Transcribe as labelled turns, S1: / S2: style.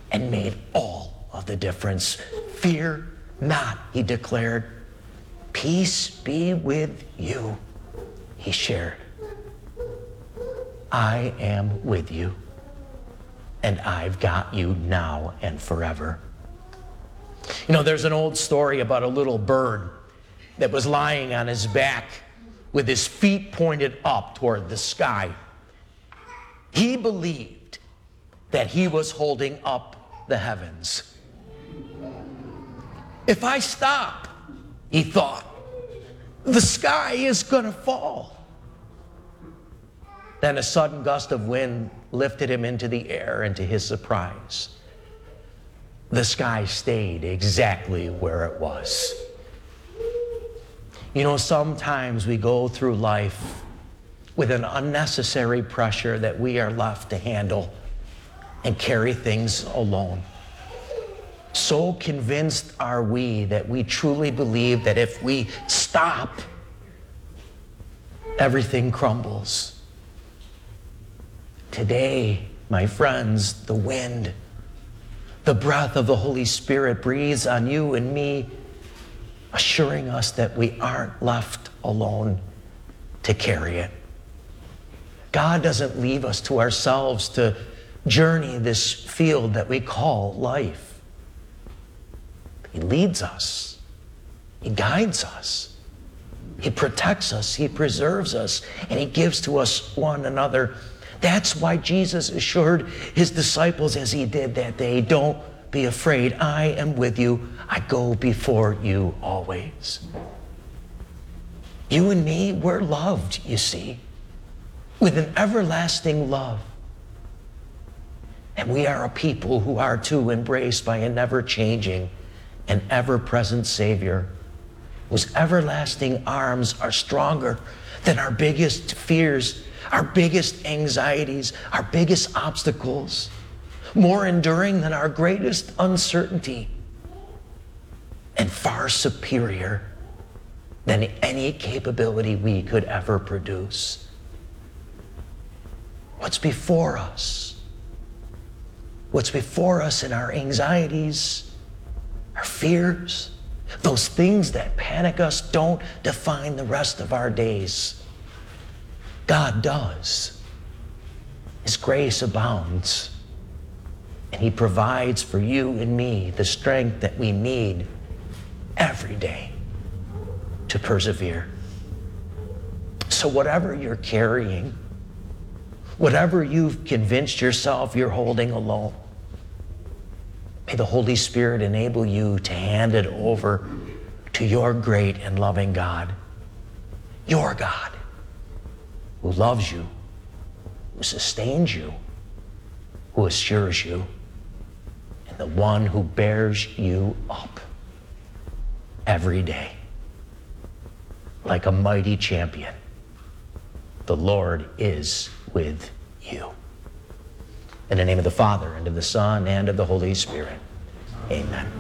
S1: and made all of the difference. Fear not, he declared. Peace be with you, he shared. I am with you, and I've got you now and forever. You know, there's an old story about a little bird that was lying on his back with his feet pointed up toward the sky. He believed that he was holding up the heavens. If I stop, he thought, the sky is going to fall. Then a sudden gust of wind lifted him into the air, and to his surprise, the sky stayed exactly where it was. You know, sometimes we go through life with an unnecessary pressure that we are left to handle and carry things alone. So convinced are we that we truly believe that if we stop, everything crumbles. Today, my friends, the wind, the breath of the Holy Spirit breathes on you and me, assuring us that we aren't left alone to carry it. God doesn't leave us to ourselves to journey this field that we call life. He leads us. He guides us. He protects us. He preserves us. And he gives to us one another. That's why Jesus assured his disciples as he did that day, don't be afraid. I am with you. I go before you always. You and me, we're loved, you see, with an everlasting love. And we are a people who are too embraced by a never-changing and ever-present Savior, whose everlasting arms are stronger than our biggest fears, our biggest anxieties, our biggest obstacles, more enduring than our greatest uncertainty, and far superior than any capability we could ever produce. What's before us? What's before us in our anxieties, our fears, those things that panic us don't define the rest of our days. God does. His grace abounds, and he provides for you and me the strength that we need every day to persevere. So whatever you're carrying, whatever you've convinced yourself you're holding alone, may the Holy Spirit enable you to hand it over to your great and loving God, your God, who loves you, who sustains you, who assures you, and the one who bears you up every day. Like a mighty champion, the Lord is with you. In the name of the Father, and of the Son, and of the Holy Spirit. Amen.